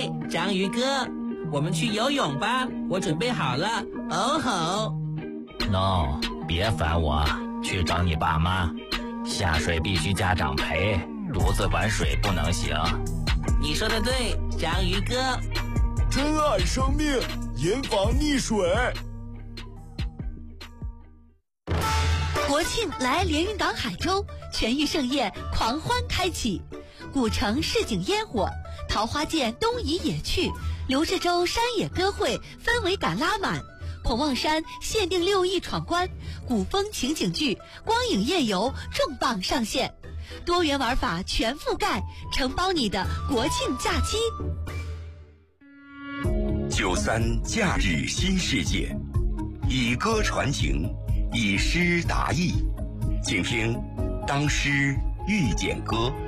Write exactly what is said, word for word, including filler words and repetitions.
对，章鱼哥，我们去游泳吧，我准备好了。哦吼 ！No， 别烦我，去找你爸妈。下水必须家长陪，独自玩水不能行。 你说的对，章鱼哥。 珍爱生命，严防溺水。 国庆来连云港海州，全域盛宴狂欢开启，古城市井烟火，桃花涧东移野趣，刘志洲山野歌会氛围感拉满，孔望山限定六亿闯关，古风情景剧光影夜游重磅上线，多元玩法全覆盖，承包你的国庆假期。 九三假日新世界，以歌传情，以诗达意，请听《当诗遇见歌》。